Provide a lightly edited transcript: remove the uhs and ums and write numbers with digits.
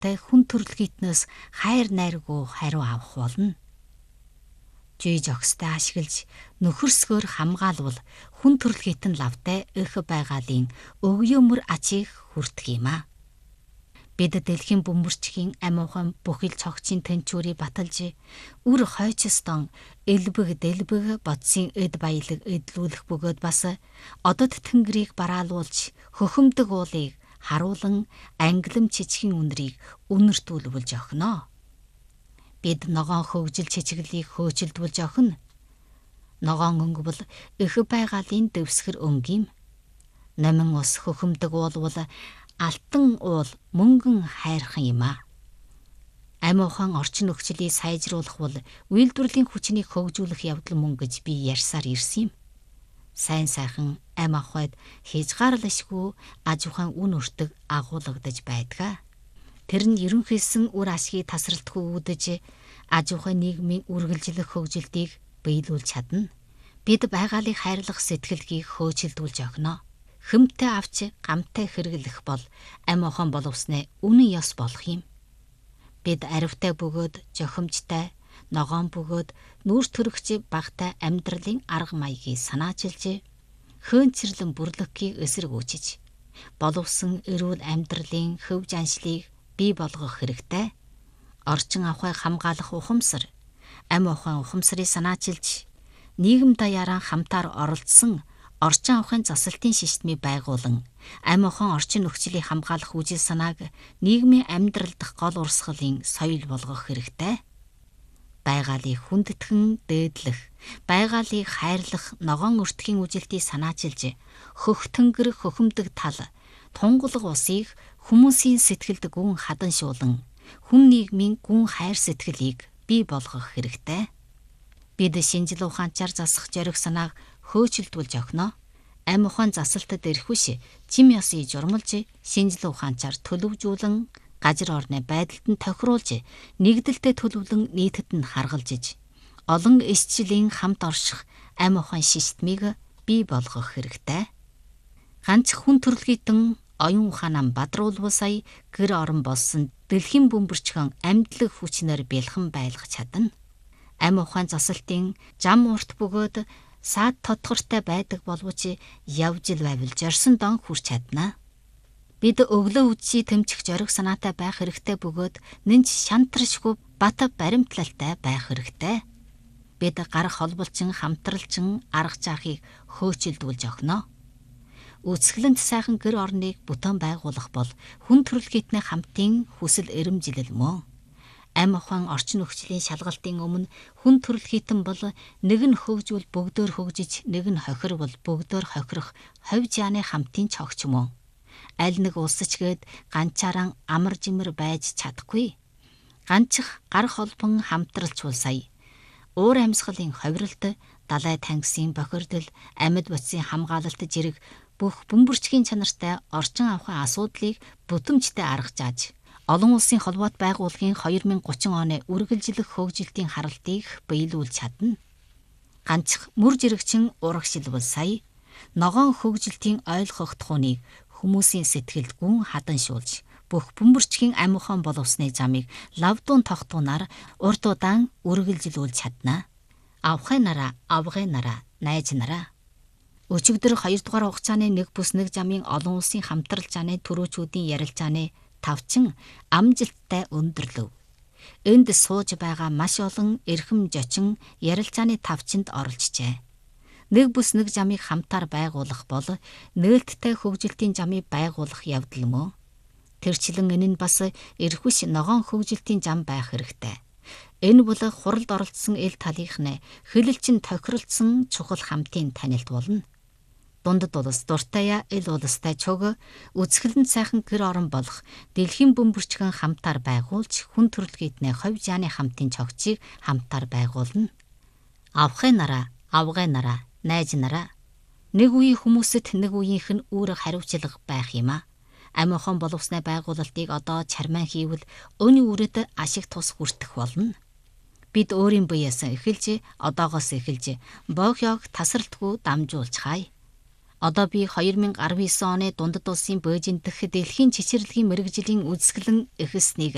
лавтай хүн төрөлхитнээс хайр найргүй хариу авах болно. Жий жогстой ашиглаж нөхөрсгөөр хамгаалвал хүн төрөлхитэн лавтай эх байгалийн өвгөөмөр ачийг хүртэх юм а. Бид дэлхийн бөмбөрчгийн амиухан бүхэл цогцын тэнчүүрийг баталж үр хойчстон элбэг дэлбэг бодсын эд баялаг эдлүүлэх бөгөөд бас одод тэнгэрийг бараалуулж хөхөмдөг уулыг харуулан ангилам чичгийн үнрийг үнэртүүлүүлж өгнө. Бид ногоон хөгжил чичгэлийг хөөцөлдүүлж өгнө. Ногоон өнгө бол эх байгалийн дэвсгэр өнгөм. Номин ус хөхөмдөг уул бол алтан уул мөнгөн хайрхан юм а. Амиухан орчин нөхцөлийг сайжруулах бол үйлдвэрлэлийн хүчнийг хөгжүүлэх явдал мөн гэж би ярьсаар ирсэн юм. Сайн сайхан ам авахд хязгаарлашгүй аж ахуйн үн өртөг агуулгадж байдаг. Тэр нь ерөнхийсэн үр ашгийг тасралтгүй үүдэж аж ахуйн нийгмийн үргэлжлэх хөгжилтийг биелүүлж чадна. Бид байгаалыг хайрлах сэтгэлгийг хөөцөлдүүлж өгнө. Хүмтэй авч гамтай хэрэглэх бол амиухан боловснээ үнэн ёс болох юм. Бид аривтай бөгөөд жохимжтой, ногоон бөгөөд нүүр төрөгч багтай амьдралын арга маягийг санаачилж, хөөнцөрлөн бүрлэхийг эсэргүүцэж, боловсон эрүүл амьдралын хөв жаншлыг бий болгох хэрэгтэй. Орчин ахуйг хамгаалах ухамсар, амиухан ухамсарыг санаачилж, нийгэм даяараа хамтаар оролцсон орчин ахуйн засалтын системийг байгуулан амиухан орчин нөхцөлийг хамгаалах үжил санааг нийгмийн амьдрал дахь гол урсгалын соёл болгох хэрэгтэй. Байгаалыг хүндэтгэн дээдлэх, байгаалыг хайрлах ногоон өртгийн үжилтийг санаачилж, хөх тэнгэр хөхөмдөг тал, тунгалаг усыг хүмүүсийн сэтгэлд гүн хаданшуулан, хүн нийгмийн гүн хайр сэтгэлийг бий болгох хэрэгтэй. Бид шинжлэх ухаанчаар засах зориг санааг хөөцөлдүүлж өгнө. Амиухан засалтад эрхвш чим ёсыг журмалж, шинжлэх ухаанчаар төлөвжүүлэн, газар орны байдалд нь тохируулж, нэгдэлтэд төлөвлөн нийтэд нь харгалж, олон эсчлийн хамт орших амиухан системийг бий болгох хэрэгтэй. Ганц хүн төрөлхитэн оюун ухаанаа бадруулвал сая гэр орон болсон дэлхийн бөмбөрчгөн амьдлаг хүчнээр бэлхэн байлгах чадна. Амиухан засалтын зам урт бөгөөд саад тодгортой байдаг боловч явж л байвал зорсон дон хүрч чадна. Бид өглөө үдший тэмчих зориг санаатай байх хэрэгтэй бөгөөд нэнч шантаршгүй бат баримтлалтай байх хэрэгтэй. Бид гарах холболчин хамтралчин арга заахыг хөөцөлдүүлж өгнө. Үсгэлэнт сайхан гэр орныг бүтэн байгуулах бол хүн төрөлхитний хамтын хүсэл эрмжилэл мөн. Амиухан орчин нөхцөлийн шалгалтын өмнө хүн төрөлхитэн бол нэг нь хөгжүүл бүгдөөр хөгжиж, нэг нь хохирвол бүгдөөр хохирох ховь жааны хамтын цогч мөн. Аль нэг улсч гээд ганцаараа амар жимэр байж чадахгүй. Ганчих гар холбон хамтралчвал сая. Уур амьсгалын ховиролт, далай тангисын бохирдол, амьд бодисын хамгаалалт зэрэг бүх бөмбөрчгийн чанартай орчин авахын асуудлыг бүтэмжтэй арга зааж, олон улсын холбоот байгууллагын 2030 оны үргэлжлэх хөгжилтийн харалтыг биелүүлж чадна. Ганцх мөр жирэгчин урагшилбал сая, ногоон хөгжилтийн ойлгох тухайг хүмүүсийн сэтгэлд гүн хаданшуулж, бүх бөмбөрчгийн амиухан боловсны замыг лавдуун тогтуунаар урд удаан үргэлжлүүлж чадна. Авхай нараа, авгай нараа, найз нараа. Өчигдөр 2 дугаар хугацааны 1+1 замын олон улсын хамтралчааны төрөөчүүдийн ярилцааны тавчин амжилттай өндөрлөв. Энд сууж байгаа маш олон эрхэм жочин ярилцааны тавчинд оролцжээ. 1+1 замыг хамтаар байгуулах бол нээлттэй хөгжилтийн замыг байгуулах явдал мөн. Тэрчлэн энэ нь бас эрхвш ногоон хөгжилтийн зам байх хэрэгтэй. Энэ бол хуралд оролцсон эл талынхны хилэлчин тохиролцсон чухал хамтын танилт болно. Дундад улс дуртая эл улстай чөг үзэсгэлэнт сайхан гэр орон болох дэлхийн бөмбөрчгөн хамтаар байгуулж хүн төрөлхитний ховь жааны хамтын цогцыг хамтаар байгуулна. Авхай нараа, авгай нараа, найз нараа. Нэг үеийн хүмүүсэд нэг үеийнх нь үүрэг хариуцлага байх юм а. Амиухан боловсны байгуулалтыг одоо чармайн хийвэл өөний үрэд ашиг тус хүртэх болно. Бид өөрийн биеэс эхэлж, одоогоос эхэлж, богёог тасралтгүй дамжуулж хай. Одоо би 2019 оны дундад улсын Бээжин дэх дэлхийн чичирлэгийн мэргэжлийн үзэсгэлэн эхэлснийг